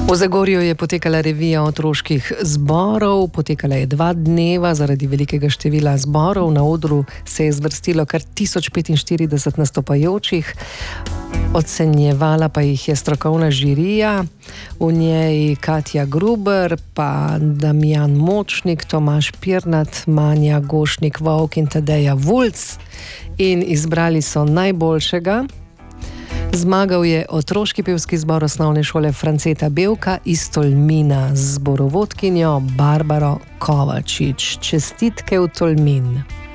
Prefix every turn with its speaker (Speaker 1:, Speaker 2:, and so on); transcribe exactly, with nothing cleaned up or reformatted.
Speaker 1: V Zagorju je potekala revija otroških zborov, potekala je dva dneva zaradi velikega števila zborov. Na odru se je zvrstilo kar tisoč petinštirideset nastopajočih, ocenjevala pa jih je strokovna žirija, v njej Katja Gruber, pa Damjan Močnik, Tomaž Pirnat, Manja Gošnik-Volk in Tadeja Vulc, in izbrali so najboljšega. Zmagal je otroški pevski zbor osnovne šole Franceta Bevka iz Tolmina z zborovodkinjo Barbaro Kovačič. Čestitke v Tolmin.